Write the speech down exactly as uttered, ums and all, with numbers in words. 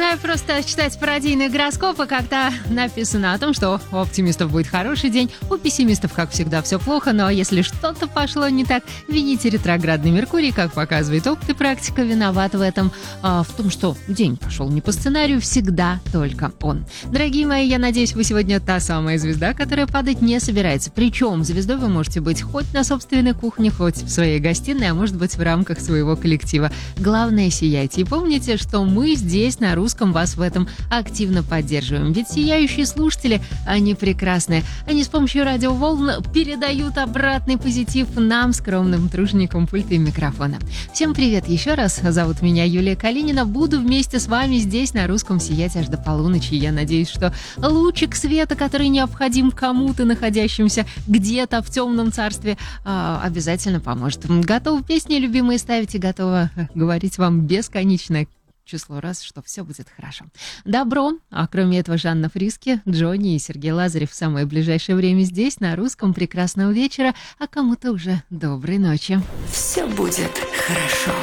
Обожаю просто читать пародийные гороскопы, когда написано о том, что у оптимистов будет хороший день, у пессимистов, как всегда, все плохо, но если что-то пошло не так, вините ретроградный Меркурий, как показывает опыт и практика, виноват в этом, а, в том, что день пошел не по сценарию, всегда только он. Дорогие мои, я надеюсь, вы сегодня та самая звезда, которая падать не собирается. Причем звездой вы можете быть хоть на собственной кухне, хоть в своей гостиной, а может быть в рамках своего коллектива. Главное, сияйте. И помните, что мы здесь, на русском, вас в этом активно поддерживаем. Ведь сияющие слушатели, они прекрасные. Они с помощью радиоволн передают обратный позитив нам, скромным труженикам пульта и микрофона. Всем привет еще раз. Зовут меня Юлия Калинина. Буду вместе с вами здесь, на русском, сиять аж до полуночи. Я надеюсь, что лучик света, который необходим кому-то, находящимся где-то в темном царстве, обязательно поможет. Готовы песни любимые ставить и готова говорить вам бесконечное число раз, что все будет хорошо. Добро. А кроме этого, Жанна Фриске, Джонни и Сергей Лазарев в самое ближайшее время здесь, на русском. Прекрасного вечера, а кому-то уже доброй ночи. Все будет хорошо.